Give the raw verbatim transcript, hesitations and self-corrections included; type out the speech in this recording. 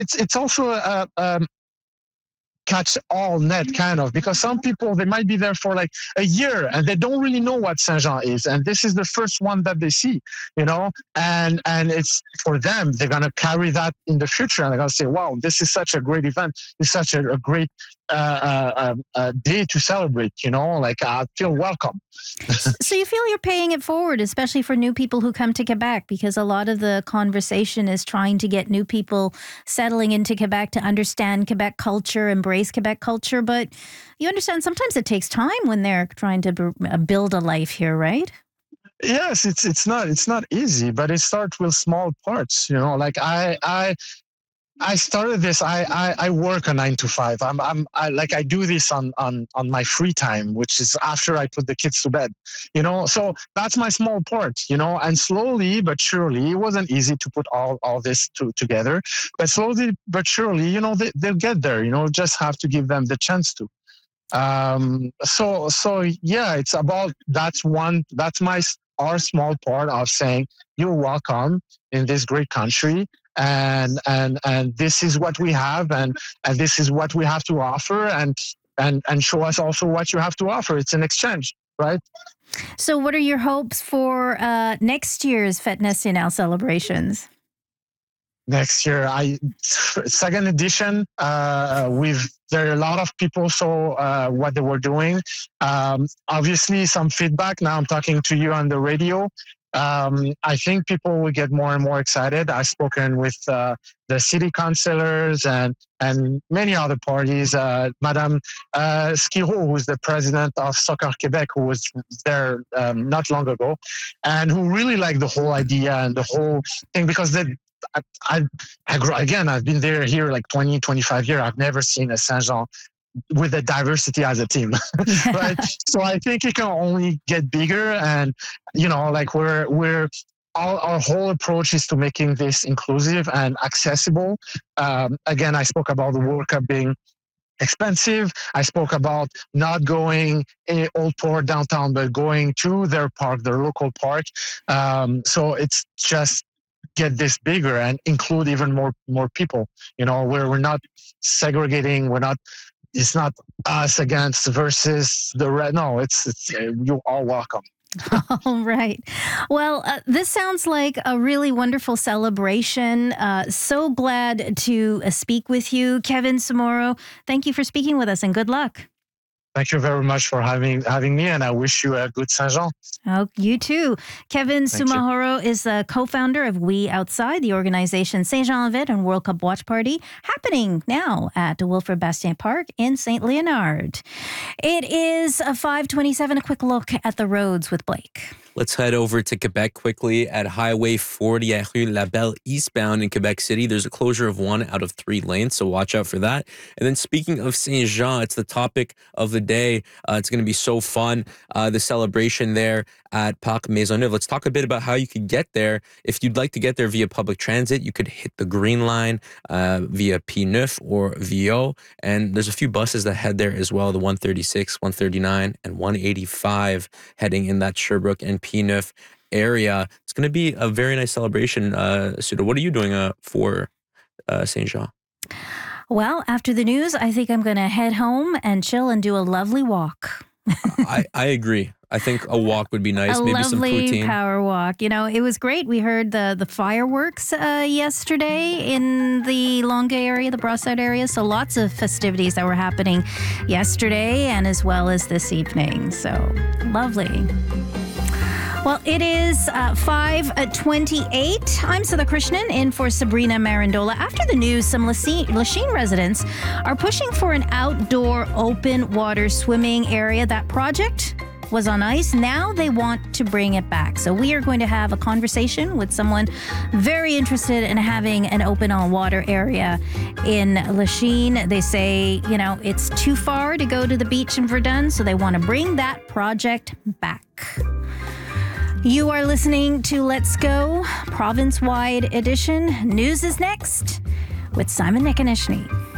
it's it's also a, a catch all net kind of, because some people, they might be there for like a year and they don't really know what Saint-Jean is, and this is the first one that they see, you know, and and it's for them, they're going to carry that in the future, and they're going to say, wow, this is such a great event, it's such a, a great uh, uh, uh, day to celebrate, you know, like I feel welcome. So you feel you're paying it forward, especially for new people who come to Quebec, because a lot of the conversation is trying to get new people settling into Quebec to understand Quebec culture, embrace Quebec culture. But you understand sometimes it takes time when they're trying to b- build a life here, right? Yes, it's it's not it's not easy, but it starts with small parts, you know, like I I I started this. I, I, I work a nine to five. I'm I'm I, like I do this on, on on my free time, which is after I put the kids to bed. You know, so that's my small part. You know, and slowly but surely, it wasn't easy to put all all this to, together. But slowly but surely, you know, they, they'll get there. You know, just have to give them the chance to. Um. So so yeah, it's about that's one. That's my our small part of saying you're welcome in this great country, and and and this is what we have, and and this is what we have to offer, and and and show us also what you have to offer. It's an exchange, right? So what are your hopes for uh, next year's Fête Nationale celebrations? Next year, I second edition. Uh, we've there are a lot of people saw uh, what they were doing. Um, obviously, some feedback. Now I'm talking to you on the radio. Um, I think people will get more and more excited. I've spoken with uh, the city councillors and and many other parties. Uh, Madame uh, Skiro, who's the president of Soccer Quebec, who was there um, not long ago, and who really liked the whole idea and the whole thing, because they I, I, I grew, again, I've been there here like twenty, twenty-five years. I've never seen a Saint-Jean with a diversity as a team, Yeah. right? So I think it can only get bigger, and you know, like we're we're our, our whole approach is to making this inclusive and accessible. Um, again, I spoke about the World Cup being expensive. I spoke about not going in Old Port downtown, but going to their park, their local park. Um, so it's just get this bigger and include even more more people, you know, where we're not segregating, we're not it's not us against versus the red. No, it's it's uh, you're all welcome. All right. Well, uh, this sounds like a really wonderful celebration. Uh, so glad to uh, speak with you, Kevin Samoro. Thank you for speaking with us, and good luck. Thank you very much for having having me, and I wish you a good Saint-Jean. Oh, you too. Kevin Thank you. Sumahoro is the co-founder of We Outside, the organization Saint-Jean-Vet and World Cup Watch Party, happening now at Wilfrid Bastien Park in Saint Leonard. It is a five twenty-seven. A quick look at the roads with Blake. Let's head over to Quebec quickly. At Highway forty at Rue La Belle eastbound in Quebec City, there's a closure of one out of three lanes, so watch out for that. And then speaking of Saint-Jean, it's the topic of the day. Uh, it's going to be so fun, uh, the celebration there at Parc Maisonneuve. Let's talk a bit about how you could get there. If you'd like to get there via public transit, you could hit the Green Line uh, via P nine or Viau. And there's a few buses that head there as well, the one thirty-six, one thirty-nine, and one eighty-five heading in that Sherbrooke and P nine area. It's going to be a very nice celebration. Uh, Suda, what are you doing uh, for uh, Saint-Jean? Well, after the news, I think I'm going to head home and chill and do a lovely walk. I, I agree. I think a walk would be nice. A Maybe some lovely poutine. power walk. You know, it was great. We heard the the fireworks uh, yesterday in the Longueuil area, the Brossard area. So lots of festivities that were happening yesterday and as well as this evening. So lovely. Well, it is uh, five twenty-eight. I'm Sudha Krishnan in for Sabrina Marandola. After the news, some Lachine residents are pushing for an outdoor open water swimming area. That project was on ice. Now they want to bring it back. So we are going to have a conversation with someone very interested in having an open on water area in Lachine. They say, you know, it's too far to go to the beach in Verdun, so they want to bring that project back. You are listening to Let's Go, province-wide edition. News is next with Simon Nikonishny.